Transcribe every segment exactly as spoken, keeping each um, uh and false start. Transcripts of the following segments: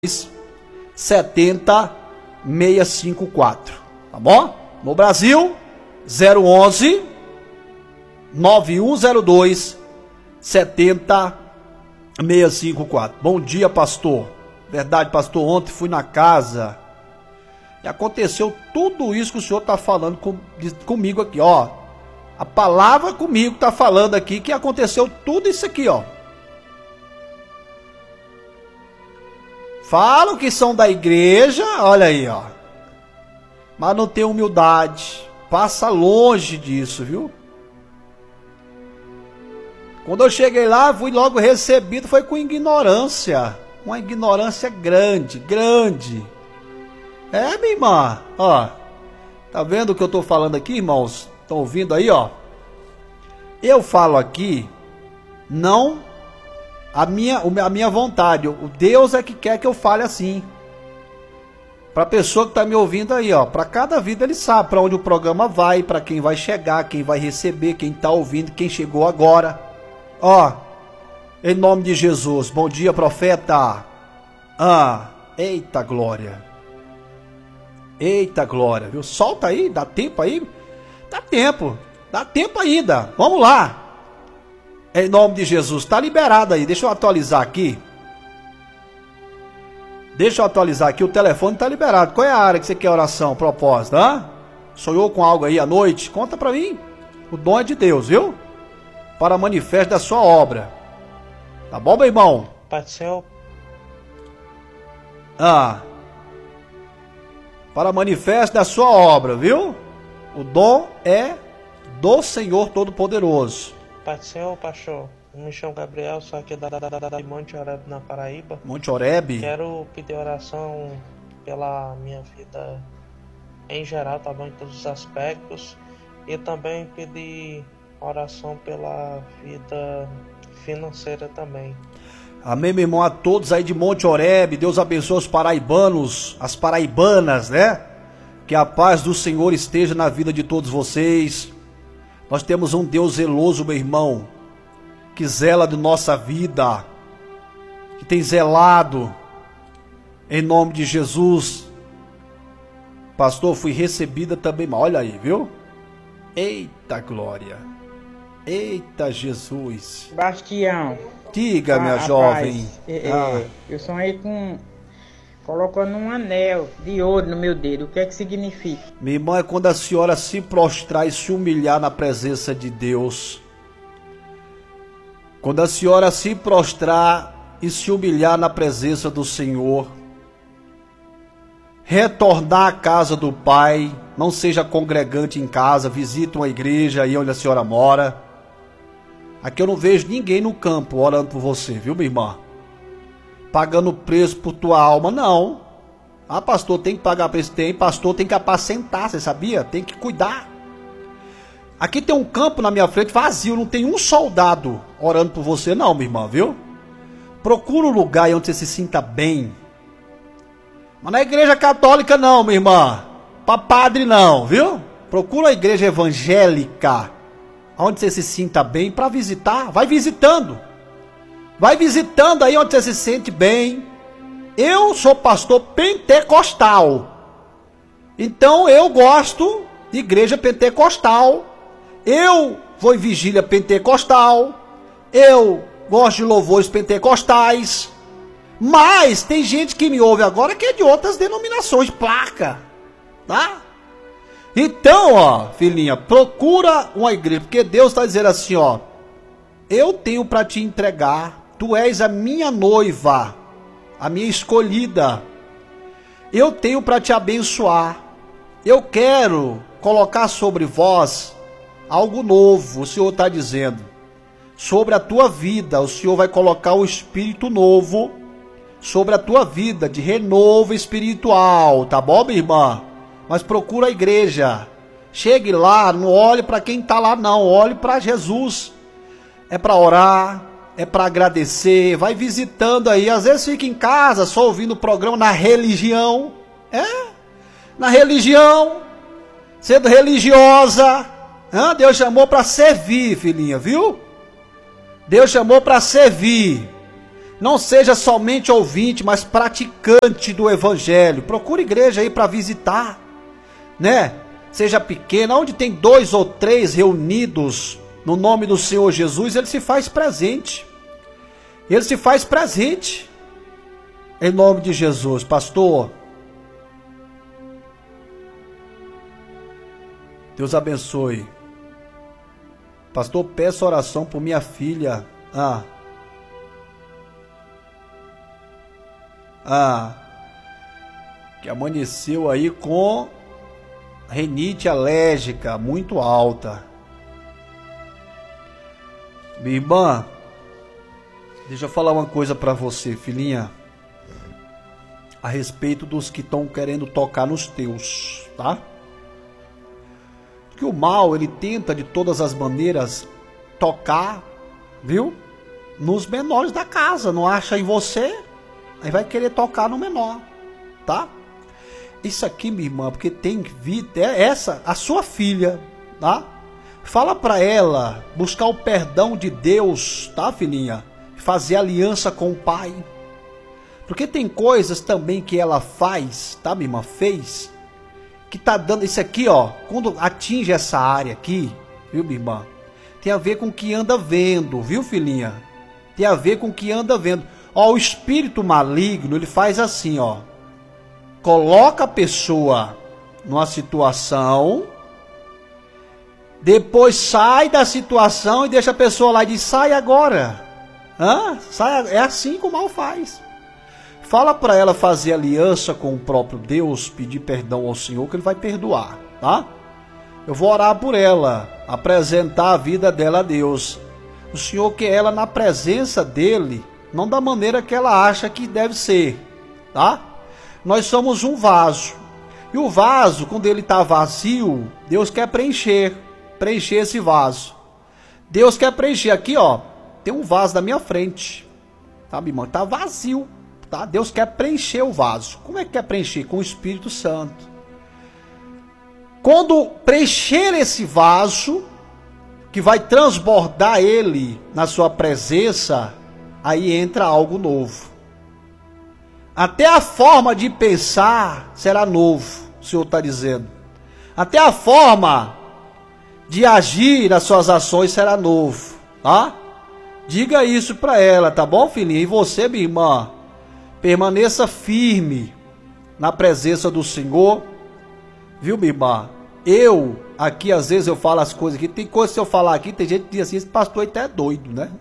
setenta seiscentos e cinquenta e quatro, tá bom? No Brasil, zero onze nove um zero dois setenta seiscentos e cinquenta e quatro. Bom dia, pastor. Verdade, pastor, ontem fui na casa e aconteceu tudo isso que o senhor está falando com, comigo aqui, ó. A palavra comigo está falando aqui que aconteceu tudo isso aqui, ó. Falam que são da igreja, olha aí, ó. Mas não tem humildade. Passa longe disso, viu? Quando eu cheguei lá, fui logo recebido, foi com ignorância. Uma ignorância grande, grande. É, minha irmã, ó. Tá vendo o que eu tô falando aqui, irmãos? Estão ouvindo aí, ó? Eu falo aqui, não a minha, a minha vontade. O Deus é que quer que eu fale assim. Para a pessoa que está me ouvindo aí, ó, para cada vida ele sabe para onde o programa vai, para quem vai chegar, quem vai receber, quem está ouvindo, quem chegou agora. Ó, em nome de Jesus, bom dia, profeta. Ah, eita glória. Eita glória, viu? Solta aí, dá tempo aí? Dá tempo, dá tempo ainda. Vamos lá. Em nome de Jesus, tá liberado aí. Deixa eu atualizar aqui. Deixa eu atualizar aqui, o telefone tá liberado. Qual é a área que você quer oração, propósito, hã? Sonhou com algo aí à noite? Conta pra mim. O dom é de Deus, viu? Para manifesto da sua obra. Tá bom, meu irmão? Pai do céu. Ah. Para manifesto da sua obra, viu? O dom é do Senhor Todo-Poderoso. Pai do céu, pastor. Eu me chamo Gabriel, sou aqui da, da, da, da Monte Oreb, na Paraíba. Monte Oreb? Quero pedir oração pela minha vida em geral, tá bom? Em todos os aspectos. E também pedir oração pela vida financeira também. Amém, meu irmão, a todos aí de Monte Oreb. Deus abençoe os paraibanos, as paraibanas, né? Que a paz do Senhor esteja na vida de todos vocês. Nós temos um Deus zeloso, meu irmão, que zela de nossa vida, que tem zelado, em nome de Jesus. Pastor, fui recebida também, olha aí, viu? Eita glória, eita Jesus. Bastião, diga, minha ah, jovem. Rapaz, é, ah. é, eu sonhei com, colocando um anel de ouro no meu dedo. O que é que significa? Minha irmã, é quando a senhora se prostrar e se humilhar na presença de Deus. Quando a senhora se prostrar e se humilhar na presença do Senhor, retornar à casa do Pai, não seja congregante em casa, visite uma igreja aí onde a senhora mora. Aqui eu não vejo ninguém no campo orando por você, viu, minha irmã? Pagando preço por tua alma, não. Ah, pastor, tem que pagar preço? Tem, pastor, tem que apacentar, você sabia? Tem que cuidar. Aqui tem um campo na minha frente vazio, não tem um soldado orando por você não, minha irmã, viu? Procura um lugar onde você se sinta bem. Mas não é igreja católica não, minha irmã. Para padre não, viu? Procura a igreja evangélica, onde você se sinta bem para visitar. Vai visitando. Vai visitando aí onde você se sente bem. Eu sou pastor pentecostal. Então eu gosto de igreja pentecostal. Eu vou em vigília pentecostal, eu gosto de louvores pentecostais, mas tem gente que me ouve agora que é de outras denominações de placa, tá? Então, ó, filhinha, procura uma igreja, porque Deus está dizendo assim, ó, eu tenho para te entregar, tu és a minha noiva, a minha escolhida, eu tenho para te abençoar, eu quero colocar sobre vós algo novo. O Senhor está dizendo sobre a tua vida, o Senhor vai colocar o Espírito novo sobre a tua vida, de renovo espiritual, tá bom, minha irmã? Mas procura a igreja, chegue lá, não olhe para quem está lá não, olhe para Jesus, é para orar, é para agradecer, vai visitando aí, às vezes fica em casa só ouvindo o programa na religião, é? Na religião, sendo religiosa. Ah, Deus chamou para servir, filhinha, viu? Deus chamou para servir. Não seja somente ouvinte, mas praticante do evangelho. Procure igreja aí para visitar, né? Seja pequena, onde tem dois ou três reunidos no nome do Senhor Jesus, ele se faz presente. Ele se faz presente. Em nome de Jesus, pastor. Deus abençoe. Pastor, peço oração por minha filha. Ah. Ah. Que amanheceu aí com rinite alérgica muito alta. Minha irmã, deixa eu falar uma coisa para você, filhinha. A respeito dos que estão querendo tocar nos teus, tá? Que o mal, ele tenta de todas as maneiras tocar, viu? Nos menores da casa, não acha em você, aí vai querer tocar no menor, tá? Isso aqui, minha irmã, porque tem vida, é essa, a sua filha, tá? Fala pra ela buscar o perdão de Deus, tá, filhinha? Fazer aliança com o pai. Porque tem coisas também que ela faz, tá, minha irmã? Fez, que tá dando, isso aqui, ó, quando atinge essa área aqui, viu, minha irmã? Tem a ver com o que anda vendo, viu, filhinha? Tem a ver com o que anda vendo. Ó, o espírito maligno, ele faz assim, ó. Coloca a pessoa numa situação, depois sai da situação e deixa a pessoa lá e diz, sai agora. Hã? Sai, é assim que o mal faz. Fala para ela fazer aliança com o próprio Deus, pedir perdão ao Senhor, que Ele vai perdoar, tá? Eu vou orar por ela, apresentar a vida dela a Deus. O Senhor quer ela na presença dEle, não da maneira que ela acha que deve ser, tá? Nós somos um vaso, e o vaso, quando ele está vazio, Deus quer preencher, preencher esse vaso. Deus quer preencher, aqui ó, tem um vaso na minha frente, tá, minha irmã? Está vazio. Tá? Deus quer preencher o vaso. Como é que quer preencher? Com o Espírito Santo. Quando preencher esse vaso, que vai transbordar ele na sua presença, aí entra algo novo. Até a forma de pensar será novo, o Senhor está dizendo. Até a forma de agir nas suas ações será novo, tá? Diga isso para ela, tá bom, filhinha? E você, minha irmã, permaneça firme na presença do Senhor, viu, minha irmã? Eu, aqui, às vezes eu falo as coisas aqui, tem coisa que eu falar aqui, tem gente que diz assim, esse pastor até é doido, né?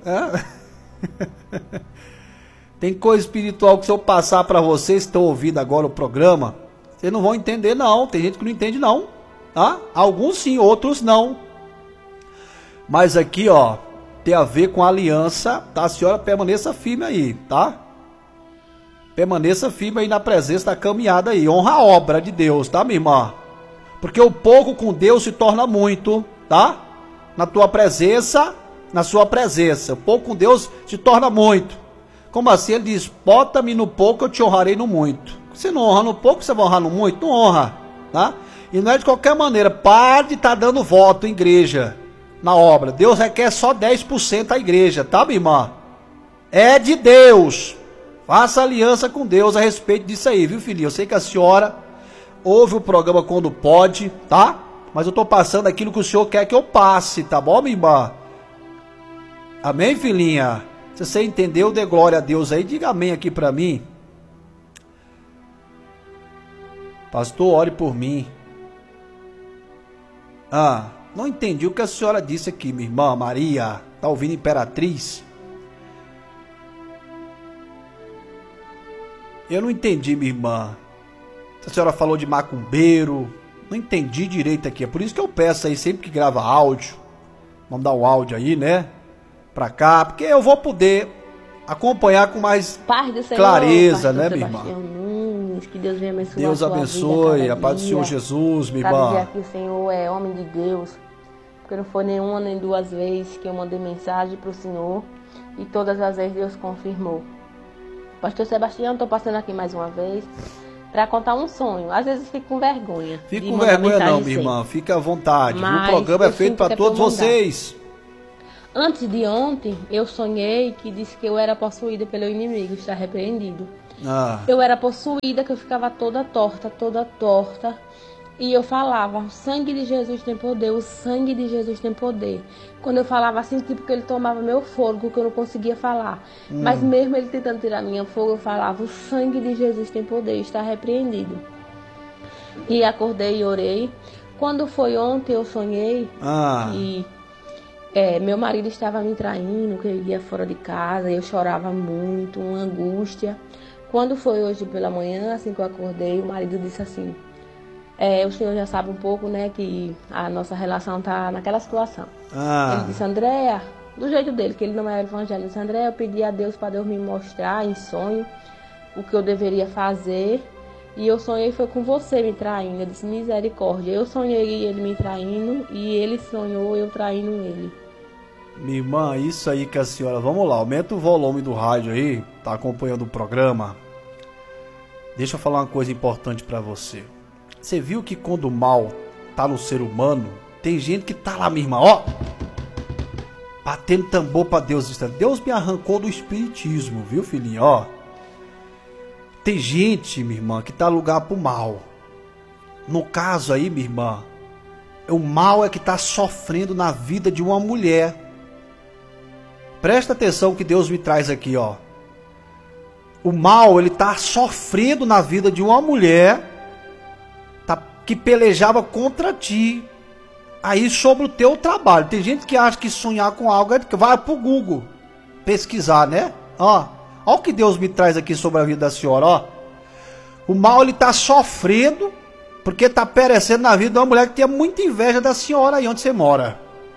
É. Tem coisa espiritual que se eu passar para vocês que estão ouvindo agora o programa, vocês não vão entender não, tem gente que não entende não, tá? Alguns sim, outros não. Mas aqui, ó, tem a ver com a aliança, tá? A senhora permaneça firme aí, tá? Permaneça firme aí na presença da caminhada aí. Honra a obra de Deus, tá, minha irmã? Porque o pouco com Deus se torna muito, tá? Na tua presença, na sua presença. O pouco com Deus se torna muito. Como assim? Ele diz, bota-me no pouco, eu te honrarei no muito. Você não honra no pouco, você vai honrar no muito? Não honra, tá? E não é de qualquer maneira. Pare de estar dando voto em igreja, na obra. Deus requer só dez por cento da igreja, tá, minha irmã? É de Deus. Faça aliança com Deus a respeito disso aí, viu, filhinho? Eu sei que a senhora ouve o programa quando pode, tá? Mas eu tô passando aquilo que o senhor quer que eu passe, tá bom, minha irmã? Amém, filhinha? Se você entendeu, dê glória a Deus aí. Diga amém aqui pra mim. Pastor, ore por mim. Ah, não entendi o que a senhora disse aqui, minha irmã Maria. Tá ouvindo, Imperatriz? Eu não entendi, minha irmã. A senhora falou de macumbeiro. Não entendi direito aqui. É por isso que eu peço aí, sempre que grava áudio, mandar um áudio aí, né? Pra cá. Porque eu vou poder acompanhar com mais Paz do Senhor, clareza, né, minha irmã? Nunes, que Deus venha abençoar Deus a sua abençoe. vida A paz do Senhor Jesus, minha pra irmã. dizer que o Senhor é homem de Deus. Porque não foi nenhuma nem duas vezes que eu mandei mensagem pro Senhor. E todas as vezes Deus confirmou. Pastor Sebastião, estou passando aqui mais uma vez para contar um sonho. Às vezes fico com vergonha. Fica com vergonha não, minha irmã. Fica à vontade. O programa é feito para todos vocês. Antes de ontem, eu sonhei que disse que eu era possuída pelo inimigo, está repreendido. Ah. Eu era possuída, que eu ficava toda torta, toda torta. E eu falava, o sangue de Jesus tem poder, o sangue de Jesus tem poder. Quando eu falava assim, tipo que ele tomava meu fôlego, que eu não conseguia falar. Hum. Mas mesmo ele tentando tirar minha fogo, eu falava, o sangue de Jesus tem poder, está repreendido. E acordei e orei. Quando foi ontem, eu sonhei ah. que é, meu marido estava me traindo, que eu ia fora de casa, e eu chorava muito, uma angústia. Quando foi hoje pela manhã, assim que eu acordei, o marido disse assim, É, o senhor já sabe um pouco, né, que a nossa relação tá naquela situação. Ah. Ele disse, Andréia, do jeito dele, que ele não é evangélico, disse, Andréia, eu pedi a Deus para Deus me mostrar em sonho o que eu deveria fazer. E eu sonhei foi com você me traindo. Eu disse, misericórdia. Eu sonhei ele me traindo e ele sonhou eu traindo ele. Minha irmã, isso aí que a senhora... Vamos lá, aumenta o volume do rádio aí, tá acompanhando o programa. Deixa eu falar uma coisa importante para você. Você viu que quando o mal tá no ser humano, tem gente que tá lá, minha irmã, ó, batendo tambor pra Deus. Deus me arrancou do espiritismo, viu, filhinho, ó. Tem gente, minha irmã, que tá lugar pro mal. No caso aí, minha irmã, o mal é que tá sofrendo na vida de uma mulher. Presta atenção que Deus me traz aqui, ó. O mal, ele tá sofrendo na vida de uma mulher que pelejava contra ti, aí sobre o teu trabalho. Tem gente que acha que sonhar com algo é que vai pro Google pesquisar, né? Ó, ó o que Deus me traz aqui sobre a vida da senhora, ó. O mal, ele tá sofrendo porque tá perecendo na vida de uma mulher que tinha muita inveja da senhora aí onde você mora.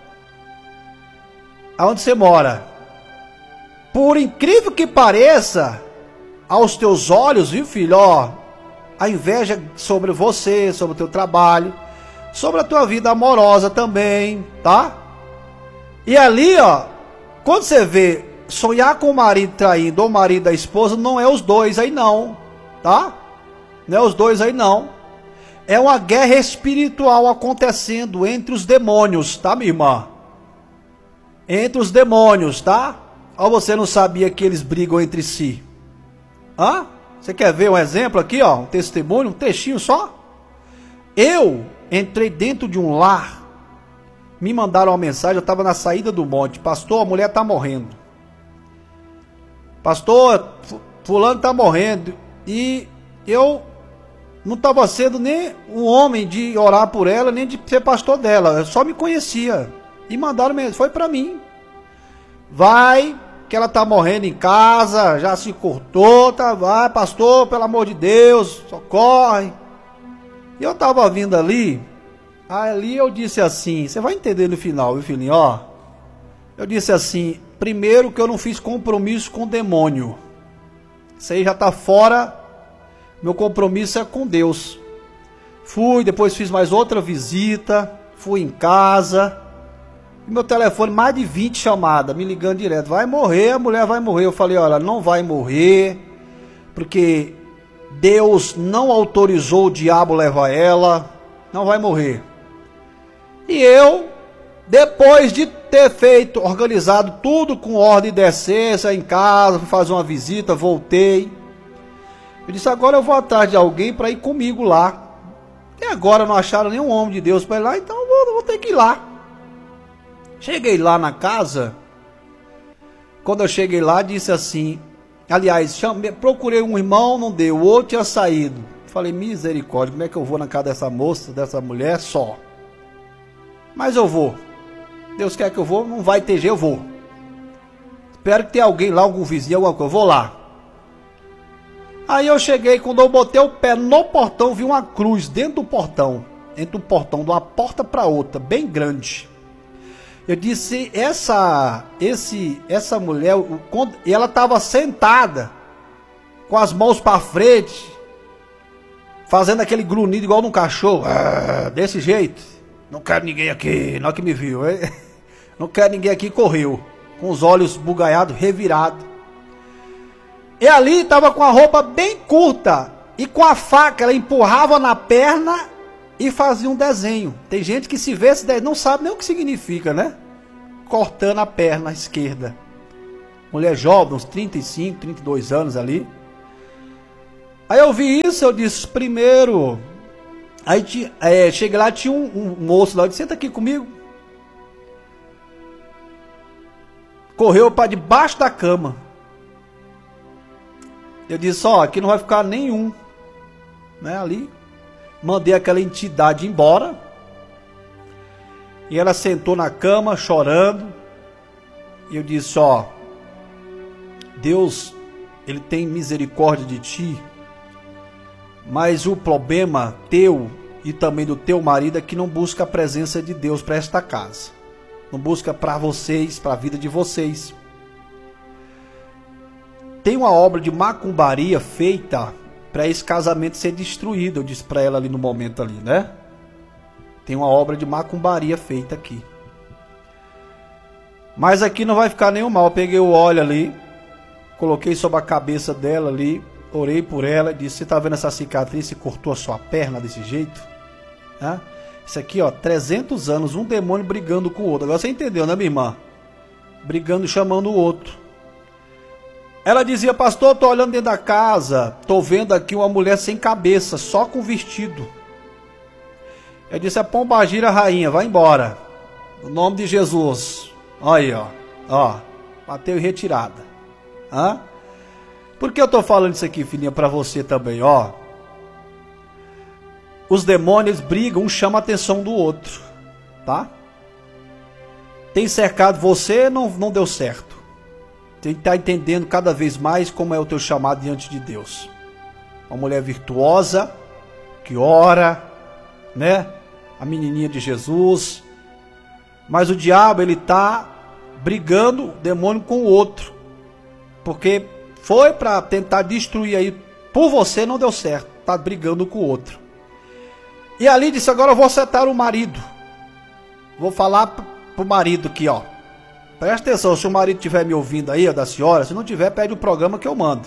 Aonde você mora. Por incrível que pareça, aos teus olhos, viu, filho, ó, a inveja sobre você, sobre o teu trabalho, sobre a tua vida amorosa também, tá? E ali, ó, quando você vê sonhar com o marido traindo ou o marido da esposa, não é os dois aí não, tá? Não é os dois aí não. É uma guerra espiritual acontecendo entre os demônios, tá, minha irmã? Entre os demônios, tá? Ou você não sabia que eles brigam entre si? Hã? Você quer ver um exemplo aqui, ó, um testemunho, um textinho só? Eu entrei dentro de um lar, me mandaram uma mensagem, eu estava na saída do monte, pastor, a mulher está morrendo. Pastor, fulano está morrendo. E eu não estava sendo nem um homem de orar por ela, nem de ser pastor dela, eu só me conhecia. E mandaram mensagem, foi para mim. Vai... que ela tá morrendo em casa, já se cortou, tá, vai, pastor, pelo amor de Deus, socorre. E eu tava vindo ali, ali eu disse assim, você vai entender no final, viu, filhinho, ó. Eu disse assim, primeiro que eu não fiz compromisso com o demônio. Isso aí já tá fora, meu compromisso é com Deus. Fui, depois fiz mais outra visita, fui em casa... Meu telefone, mais de vinte chamadas, me ligando direto. Vai morrer, a mulher vai morrer. Eu falei, olha, não vai morrer, porque Deus não autorizou o diabo levar ela. Não vai morrer. E eu, depois de ter feito, organizado tudo com ordem e decência em casa, fui fazer uma visita, voltei. Eu disse, agora eu vou atrás de alguém para ir comigo lá. E agora não acharam nenhum homem de Deus para ir lá, então eu vou, vou ter que ir lá. Cheguei lá na casa, quando eu cheguei lá, disse assim, aliás, chame, procurei um irmão, não deu, o outro tinha saído. Falei, misericórdia, como é que eu vou na casa dessa moça, dessa mulher só? Mas eu vou. Deus quer que eu vou, não vai ter jeito, eu vou. Espero que tenha alguém lá, algum vizinho, alguma coisa, eu vou lá. Aí eu cheguei, quando eu botei o pé no portão, vi uma cruz dentro do portão, entre o portão, de uma porta para outra, bem grande. Eu disse, essa, esse, essa mulher, e ela estava sentada, com as mãos para frente, fazendo aquele grunhido igual num cachorro, ah, desse jeito. Não quero ninguém aqui, não que me viu, não quero ninguém aqui, correu, com os olhos bugalhados, revirados. E ali estava com a roupa bem curta, e com a faca ela empurrava na perna e fazia um desenho. Tem gente que se vê esse desenho, não sabe nem o que significa, né? cortando a perna esquerda. Mulher jovem, uns trinta e cinco, trinta e dois anos ali. Aí eu vi isso, eu disse, primeiro... Aí é, cheguei lá, tinha um, um moço lá, eu disse, senta aqui comigo. Correu para debaixo da cama. Eu disse, ó, aqui não vai ficar nenhum, né, ali. Mandei aquela entidade embora. E ela sentou na cama, chorando. E eu disse, ó, Deus, Ele tem misericórdia de ti. Mas o problema teu e também do teu marido é que não busca a presença de Deus para esta casa. Não busca para vocês, para a vida de vocês. Tem uma obra de macumbaria feita para esse casamento ser destruído, eu disse para ela ali no momento ali, né? Tem uma obra de macumbaria feita aqui. Mas aqui não vai ficar nenhum mal. Eu peguei o óleo ali, coloquei sobre a cabeça dela ali, orei por ela e disse, você está vendo essa cicatriz? Você cortou a sua perna desse jeito? Né? Isso aqui, ó, trezentos anos, um demônio brigando com o outro. Agora você entendeu, né, minha irmã? Brigando, chamando o outro. Ela dizia, pastor, eu tô olhando dentro da casa, tô vendo aqui uma mulher sem cabeça, só com vestido. Eu disse, a pombagira rainha, vai embora. No nome de Jesus. Olha aí, ó. Ó, bateu em retirada. Hã? Por que eu tô falando isso aqui, filhinha, pra você também, ó? Os demônios brigam, um chama a atenção do outro, tá? Tem cercado você, não, não deu certo. Tem que estar entendendo cada vez mais como é o teu chamado diante de Deus. Uma mulher virtuosa, que ora, né? A menininha de Jesus. Mas o diabo, ele tá brigando, o demônio com o outro. Porque foi para tentar destruir aí, por você não deu certo, tá brigando com o outro. E ali disse, agora eu vou acertar o marido. Vou falar pro marido aqui, ó. Presta atenção, se o marido estiver me ouvindo aí, ó, da senhora, se não tiver, pede o programa que eu mando.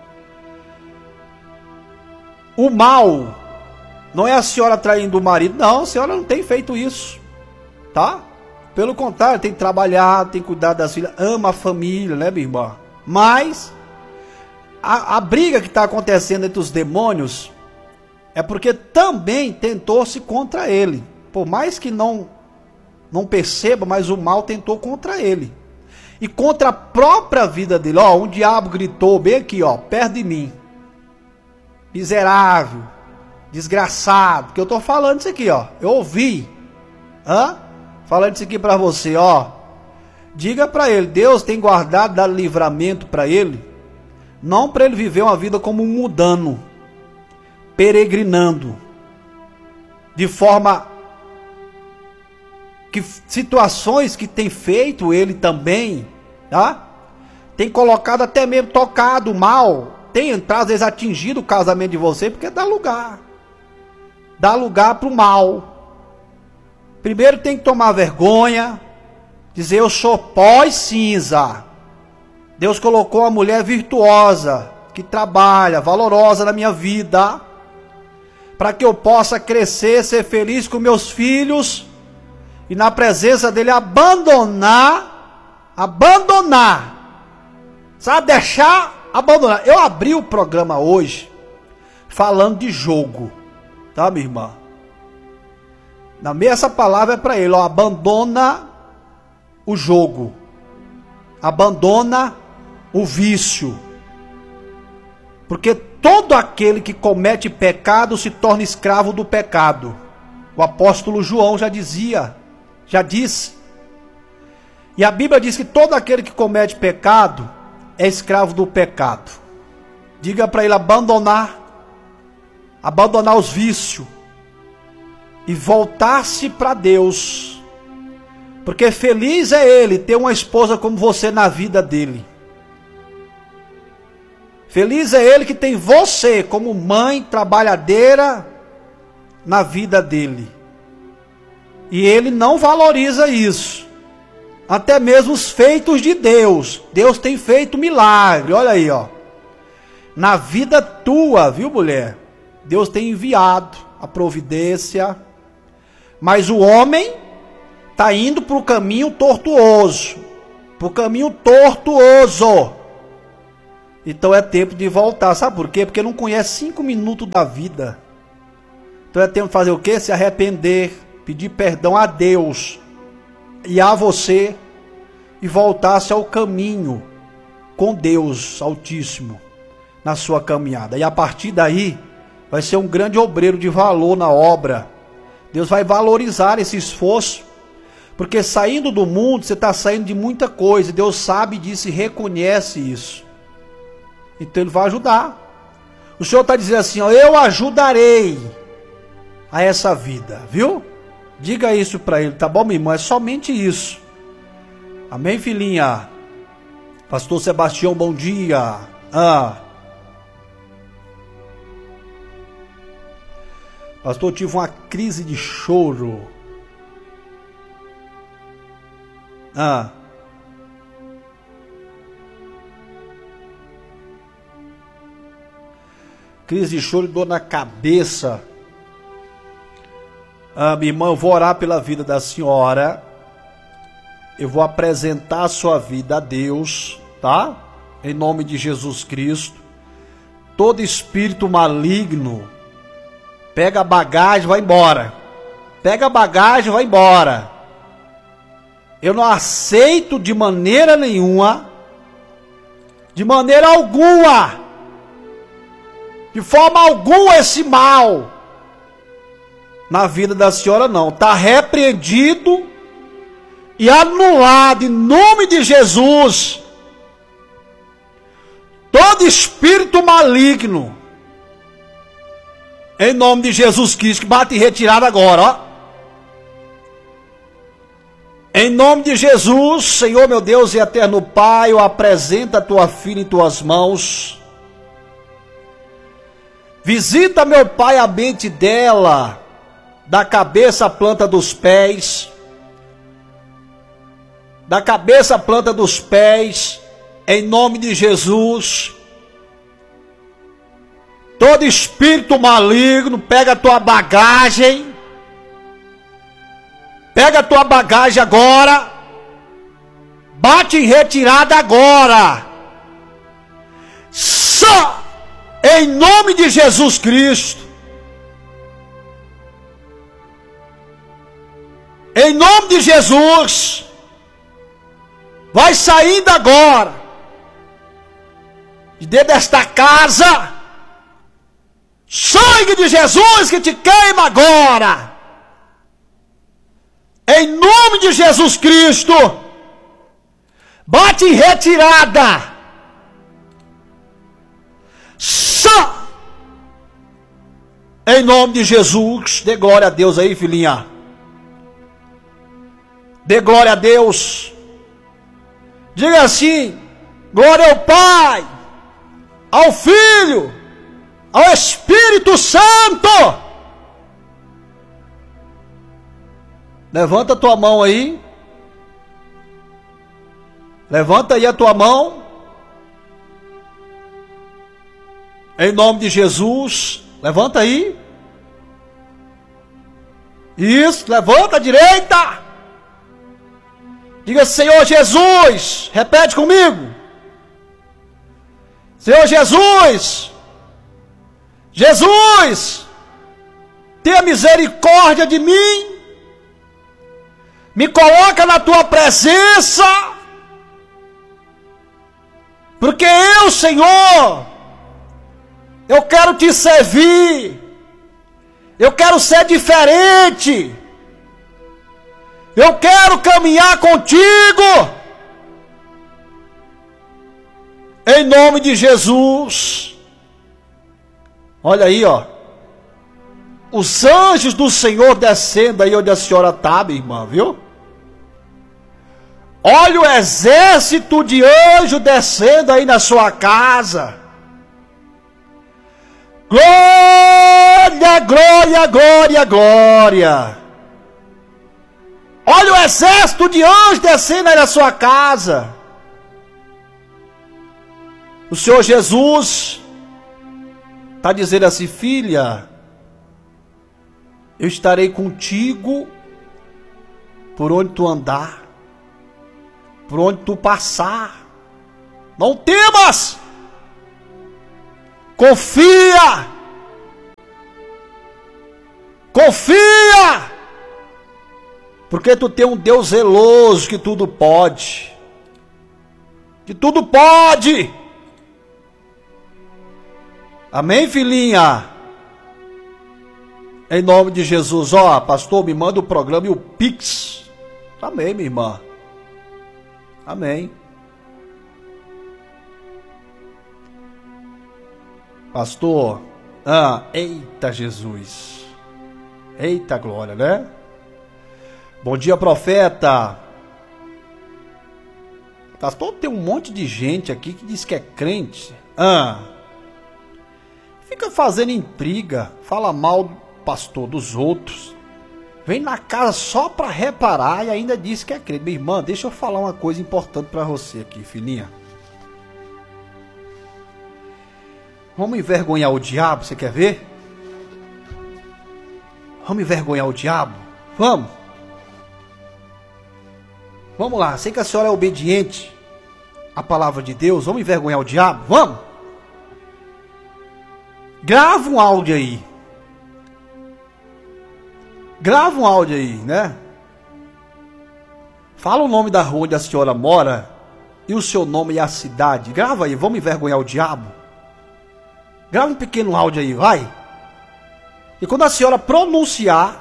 O mal não é a senhora traindo o marido, não, a senhora não tem feito isso, tá? Pelo contrário, tem trabalhado, tem cuidado das filhas, ama a família, né, minha irmã? Mas a, a briga que está acontecendo entre os demônios é porque também tentou-se contra ele. Por mais que não, não perceba, mas o mal tentou contra ele. E contra a própria vida dele. Ó, um diabo gritou bem aqui, ó, perto de mim. Miserável, desgraçado. Que eu estou falando isso aqui, ó. Eu ouvi. Hã? Falando isso aqui para você, ó. Diga para ele, Deus tem guardado, dado livramento para ele. Não para ele viver uma vida como um mundano, peregrinando, de forma que situações que tem feito ele também, tá? Tem colocado até mesmo tocado mal, tem entrado, às vezes atingido o casamento de você, porque dá lugar, dá lugar para o mal. Primeiro tem que tomar vergonha, dizer eu sou pó e cinza. Deus colocou uma mulher virtuosa, que trabalha, valorosa na minha vida, para que eu possa crescer, ser feliz com meus filhos, e na presença dele abandonar, abandonar, sabe, deixar, abandonar. Eu abri o programa hoje, falando de jogo, tá, minha irmã? Na meia essa palavra é para ele, ó, abandona o jogo, abandona o vício, porque todo aquele que comete pecado se torna escravo do pecado. O apóstolo João já dizia, já disse, e a Bíblia diz que todo aquele que comete pecado é escravo do pecado. Diga para ele abandonar, abandonar os vícios e voltar-se para Deus, porque feliz é ele ter uma esposa como você na vida dele. Feliz é ele que tem você como mãe trabalhadeira na vida dele. E ele não valoriza isso. Até mesmo os feitos de Deus. Deus tem feito milagre. Olha aí, ó. Na vida tua, viu, mulher? Deus tem enviado a providência. Mas o homem está indo para o caminho tortuoso. Para o caminho tortuoso. Então é tempo de voltar. Sabe por quê? Porque não conhece cinco minutos da vida. Então é tempo de fazer o quê? Se arrepender, pedir perdão a Deus e a você e voltar-se ao caminho com Deus Altíssimo na sua caminhada. E a partir daí vai ser um grande obreiro de valor na obra. Deus vai valorizar esse esforço, porque saindo do mundo você está saindo de muita coisa. Deus sabe disso e reconhece isso. Então Ele vai ajudar. O Senhor está dizendo assim, ó, eu ajudarei a essa vida, viu? Diga isso para Ele, tá bom, meu irmão? É somente isso. Amém, filhinha? Pastor Sebastião, bom dia. Ah. Pastor, eu tive uma crise de choro. Ah. Crise de choro e dor na cabeça. Ah, minha irmã, eu vou orar pela vida da senhora. Eu vou apresentar a sua vida a Deus, tá? Em nome de Jesus Cristo. Todo espírito maligno, pega a bagagem, vai embora. Pega a bagagem, vai embora. Eu não aceito de maneira nenhuma, de maneira alguma, de forma alguma esse mal na vida da senhora, não. Está repreendido e anulado em nome de Jesus. Todo espírito maligno, em nome de Jesus Cristo, que bate em retirada agora, ó. Em nome de Jesus, Senhor meu Deus e eterno Pai, eu apresento a tua filha em tuas mãos. Visita, meu Pai, a mente dela, da cabeça à planta dos pés, da cabeça à planta dos pés, em nome de Jesus. Todo espírito maligno, pega a tua bagagem, pega a tua bagagem agora, bate em retirada agora, só em nome de Jesus Cristo. Em nome de Jesus, vai saindo agora, de dentro desta casa, sangue de Jesus que te queima agora, em nome de Jesus Cristo, bate em retirada, só, em nome de Jesus. Dê glória a Deus aí, filhinha. Dê glória a Deus. Diga assim: glória ao Pai, ao Filho, ao Espírito Santo. Levanta a tua mão aí. Levanta aí a tua mão. Em nome de Jesus. Levanta aí. Isso, levanta a direita. Diga: Senhor Jesus, repete comigo. Senhor Jesus, Jesus, tenha misericórdia de mim, me coloca na tua presença, porque eu, Senhor, eu quero te servir, eu quero ser diferente, eu quero caminhar contigo, em nome de Jesus. Olha aí, ó, os anjos do Senhor descendo aí onde a senhora está, minha irmã, viu? Olha o exército de anjos descendo aí na sua casa. Glória, glória, glória, glória. Olha o exército de anjos descendo aí na sua casa. O Senhor Jesus está dizendo assim: filha, eu estarei contigo por onde tu andar, por onde tu passar. Não temas! Confia! Confia! Porque tu tem um Deus zeloso que tudo pode. Que tudo pode! Amém, filhinha? Em nome de Jesus, ó, pastor, me manda o programa e o Pix. Amém, minha irmã. Amém. Pastor, ah, eita Jesus. Eita glória, né? Bom dia, profeta. Pastor, tem um monte de gente aqui que diz que é crente. Ah, fica fazendo intriga, fala mal, pastor, dos outros. Vem na casa só para reparar e ainda diz que é crente. Minha irmã, deixa eu falar uma coisa importante para você aqui, filhinha. Vamos envergonhar o diabo, você quer ver? Vamos envergonhar o diabo? Vamos. Vamos lá, sei que a senhora é obediente à palavra de Deus. Vamos envergonhar o diabo? Vamos. Grava um áudio aí. Grava um áudio aí, né? Fala o nome da rua onde a senhora mora e o seu nome e a cidade. Grava aí, vamos envergonhar o diabo? Grava um pequeno áudio aí, vai. E quando a senhora pronunciar,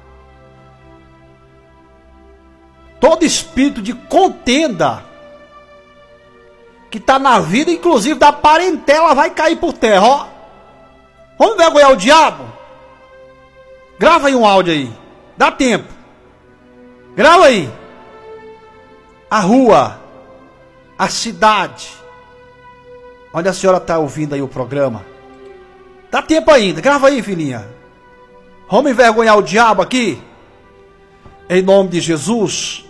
todo espírito de contenda que está na vida, inclusive da parentela, vai cair por terra, ó. Vamos envergonhar o diabo? Grava aí um áudio aí. Dá tempo. Grava aí. A rua, a cidade, onde a senhora está ouvindo aí o programa. Dá tempo ainda. Grava aí, filhinha. Vamos envergonhar o diabo aqui? Em nome de Jesus.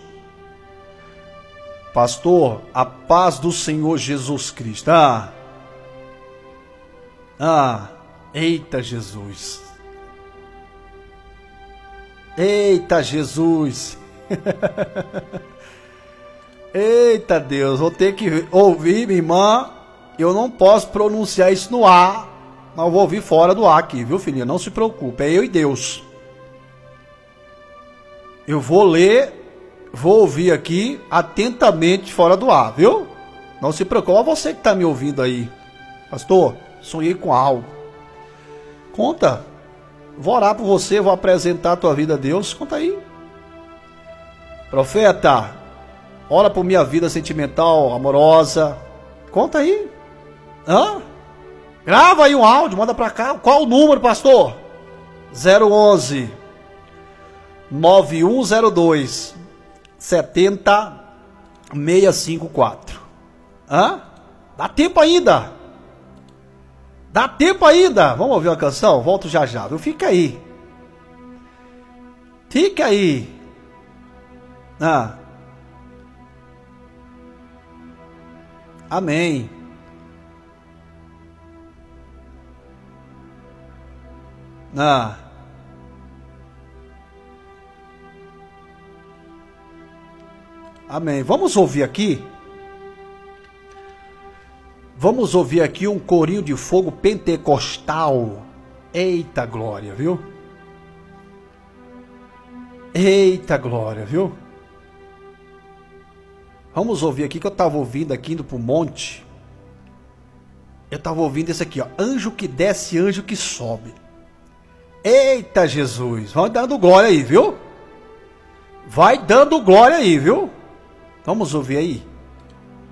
Pastor, a paz do Senhor Jesus Cristo. Ah. Ah. Eita Jesus. Eita Jesus. Eita Deus, vou ter que ouvir, minha irmã. Eu não posso pronunciar isso no ar, mas eu vou ouvir fora do ar aqui, viu, filhinha? Não se preocupe, é eu e Deus. Eu vou ler, vou ouvir aqui atentamente fora do ar, viu? Não se preocupe, olha você que está me ouvindo aí. Pastor, sonhei com algo. Conta. Vou orar por você, vou apresentar a tua vida a Deus. Conta aí. Profeta, ora por minha vida sentimental, amorosa. Conta aí. Hã? Grava aí um áudio, manda pra cá. Qual o número, pastor? zero onze nove um zero dois sete zero seis cinco quatro. Hã? Dá tempo ainda. Dá tempo ainda. Vamos ouvir uma canção? Volto já já, viu? Fica aí. Fica aí. Ah. Amém. Ah. Amém. Vamos ouvir aqui. Vamos ouvir aqui um corinho de fogo pentecostal. Eita glória, viu? Eita glória, viu? Vamos ouvir aqui que eu estava ouvindo aqui indo para o monte. Eu estava ouvindo esse aqui, ó. Anjo que desce, anjo que sobe. Eita Jesus. Vai dando glória aí, viu? Vai dando glória aí, viu? Vamos ouvir aí.